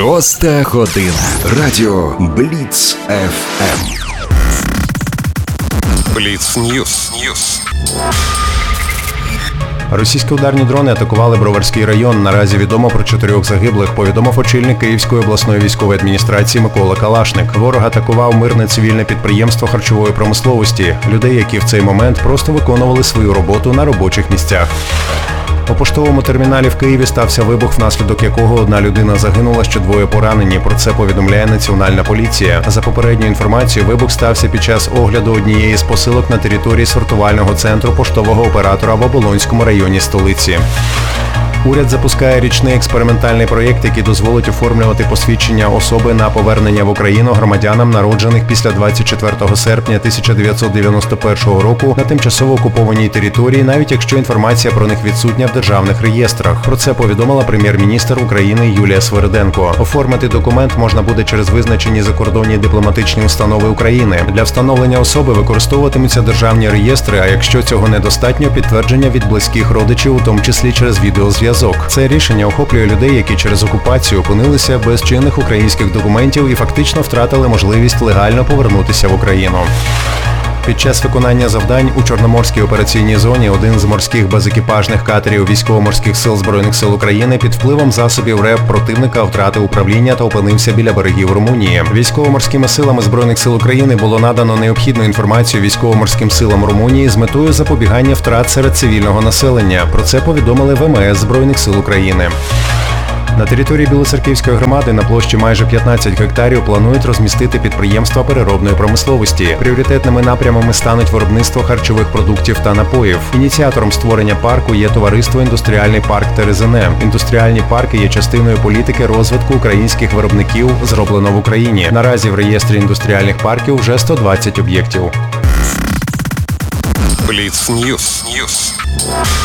6 година. Радіо Бліц ФМ. Бліц Ньюс. Російські ударні дрони атакували Броварський район. Наразі відомо про 4 загиблих, повідомив очільник Київської обласної військової адміністрації Микола Калашник. Ворог атакував мирне цивільне підприємство харчової промисловості. Людей, які в цей момент просто виконували свою роботу на робочих місцях. У поштовому терміналі в Києві стався вибух, внаслідок якого одна людина загинула, ще 2 поранені. Про це повідомляє Національна поліція. За попередньою інформацією, вибух стався під час огляду однієї з посилок на території сортувального центру поштового оператора в Оболонському районі столиці. Уряд запускає річний експериментальний проєкт, який дозволить оформлювати посвідчення особи на повернення в Україну громадянам, народжених після 24 серпня 1991 року на тимчасово окупованій території, навіть якщо інформація про них відсутня в державних реєстрах. Про це повідомила прем'єр-міністр України Юлія Свериденко. Оформити документ можна буде через визначені закордонні дипломатичні установи України. Для встановлення особи використовуватимуться державні реєстри, а якщо цього недостатньо, підтвердження від близьких родичів, у тому числі через відеозв'язок. Це рішення охоплює людей, які через окупацію опинилися без чинних українських документів і фактично втратили можливість легально повернутися в Україну. Під час виконання завдань у Чорноморській операційній зоні один з морських безекіпажних катерів Військово-морських сил Збройних сил України під впливом засобів РЕБ противника втратив управління та опинився біля берегів Румунії. Військово-морськими силами Збройних сил України було надано необхідну інформацію Військово-морським силам Румунії з метою запобігання втрат серед цивільного населення. Про це повідомили ВМС Збройних сил України. На території Білоцерківської громади на площі майже 15 гектарів планують розмістити підприємства переробної промисловості. Пріоритетними напрямами стануть виробництво харчових продуктів та напоїв. Ініціатором створення парку є товариство «Індустріальний парк Терезине». Індустріальні парки є частиною політики розвитку українських виробників, зроблено в Україні. Наразі в реєстрі індустріальних парків вже 120 об'єктів. Бліц Ньюс.